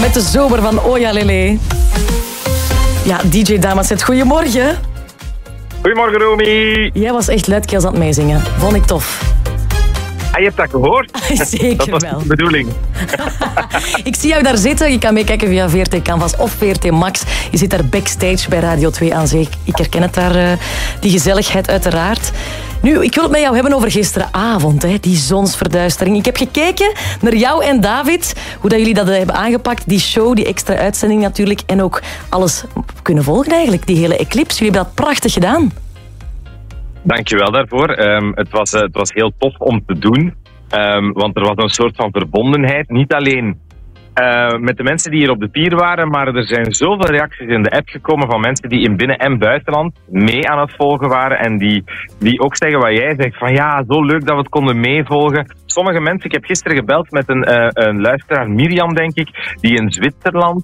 Met de zomer van Oja Lele. Ja, DJ Damaset, goedemorgen. Goedemorgen, Romy. Jij was echt luidkeels aan het meezingen. Vond ik tof. Ah, je hebt dat gehoord? Zeker dat was wel. de bedoeling. Ik zie jou daar zitten. Je kan meekijken via VRT Canvas of VRT Max. Je zit daar backstage bij Radio 2 aan zee. Ik herken het daar, die gezelligheid uiteraard. Nu, ik wil het met jou hebben over gisteravond, hè, die zonsverduistering. Ik heb gekeken naar jou en David, hoe dat jullie dat hebben aangepakt. Die show, die extra uitzending natuurlijk. En ook alles kunnen volgen eigenlijk, die hele eclipse. Jullie hebben dat prachtig gedaan. Dankjewel daarvoor. Het was heel tof om te doen. Want er was een soort van verbondenheid. Niet alleen met de mensen die hier op de pier waren, maar er zijn zoveel reacties in de app gekomen van mensen die in binnen- en buitenland mee aan het volgen waren. En die ook zeggen wat jij zegt. Van ja, zo leuk dat we het konden meevolgen. Sommige mensen, ik heb gisteren gebeld met een luisteraar, Mirjam denk ik, die in Zwitserland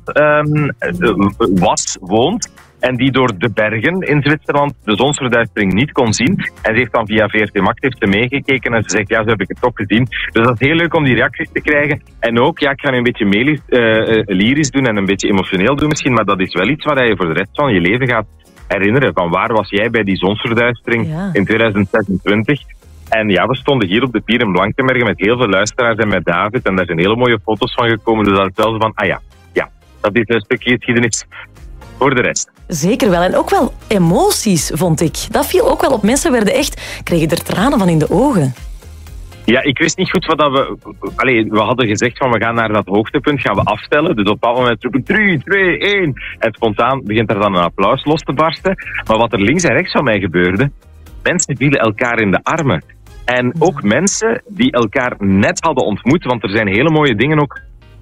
woont. En die door de bergen in Zwitserland de zonsverduistering niet kon zien. En ze heeft dan via VRT Max heeft ze meegekeken en ze zegt, ja, zo heb ik het toch gezien. Dus dat is heel leuk om die reacties te krijgen. En ook, ja, ik ga nu een beetje lyrisch doen en een beetje emotioneel doen misschien, maar dat is wel iets waar je voor de rest van je leven gaat herinneren. Van waar was jij bij die zonsverduistering in 2026? En ja, we stonden hier op de pier in Blankenberge met heel veel luisteraars en met David. En daar zijn hele mooie foto's van gekomen. Dus dat is wel zo van, dat is een stukje geschiedenis voor de rest. Zeker wel. En ook wel emoties, vond ik. Dat viel ook wel op. Mensen kregen er tranen van in de ogen. Ja, ik wist niet goed wat dat we... we hadden gezegd van we gaan naar dat hoogtepunt, gaan we afstellen. Dus op een bepaald moment roepen 3, 2, 1. En spontaan begint er dan een applaus los te barsten. Maar wat er links en rechts van mij gebeurde, mensen vielen elkaar in de armen. En ook mensen die elkaar net hadden ontmoet, want er zijn hele mooie dingen ook.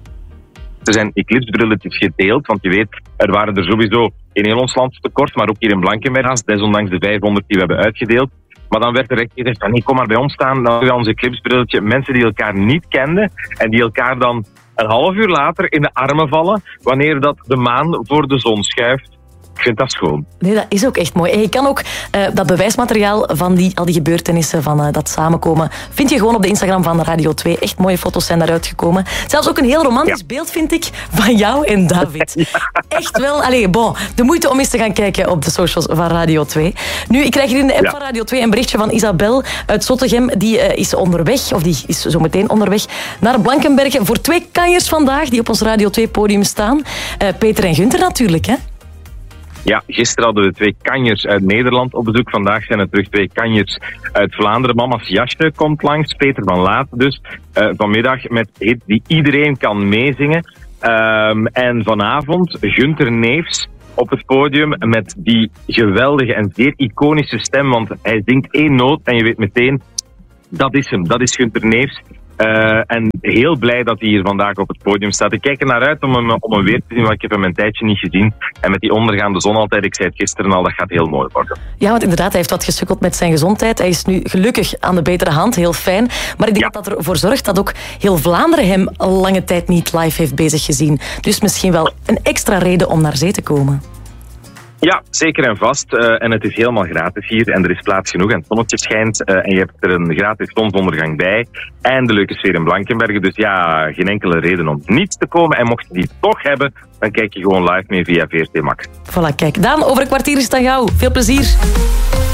Er zijn eclipsebrilletjes gedeeld, want je weet, er waren er sowieso in heel ons land tekort, maar ook hier in Blankenberge, desondanks de 500 die we hebben uitgedeeld. Maar dan werd er echt gezegd van, nee, kom maar bij ons staan, dan hebben we ons eclipsebrilletje. Mensen die elkaar niet kenden en die elkaar dan een half uur later in de armen vallen, wanneer dat de maan voor de zon schuift. Ik vind dat schoon. Nee, dat is ook echt mooi. En je kan ook dat bewijsmateriaal van al die gebeurtenissen, van dat samenkomen, vind je gewoon op de Instagram van Radio 2. Echt mooie foto's zijn daaruit gekomen. Zelfs ook een heel romantisch beeld, vind ik, van jou en David. Ja. Echt wel, de moeite om eens te gaan kijken op de socials van Radio 2. Nu, ik krijg hier in de app van Radio 2 een berichtje van Isabel uit Zottegem. Die is onderweg, of die is zo meteen onderweg, naar Blankenberge voor 2 kanjers vandaag, die op ons Radio 2-podium staan. Peter en Gunther natuurlijk, hè? Ja, gisteren hadden we 2 kanjers uit Nederland op bezoek. Vandaag zijn er terug 2 kanjers uit Vlaanderen. Mama's Jasje komt langs, Peter van Laat dus. Vanmiddag met hit die iedereen kan meezingen. En vanavond Gunther Neefs op het podium met die geweldige en zeer iconische stem. Want hij zingt 1 noot en je weet meteen, dat is hem, dat is Gunther Neefs. En heel blij dat hij hier vandaag op het podium staat. Ik kijk er naar uit om hem weer te zien, want ik heb hem een tijdje niet gezien. En met die ondergaande zon altijd, ik zei het gisteren al, dat gaat heel mooi worden. Ja, want inderdaad, hij heeft wat gesukkeld met zijn gezondheid. Hij is nu gelukkig aan de betere hand, heel fijn. Maar ik denk dat ervoor zorgt dat ook heel Vlaanderen hem al lange tijd niet live heeft bezig gezien. Dus misschien wel een extra reden om naar zee te komen. Ja, zeker en vast. En het is helemaal gratis hier. En er is plaats genoeg. En het zonnetje schijnt. En je hebt er een gratis zonsondergang bij. En de leuke sfeer in Blankenberge. Dus ja, geen reden om niet te komen. En mocht je die toch hebben, dan kijk je gewoon live mee via VRT Max. Voilà, kijk. Daan, over een kwartier is het aan jou. Veel plezier.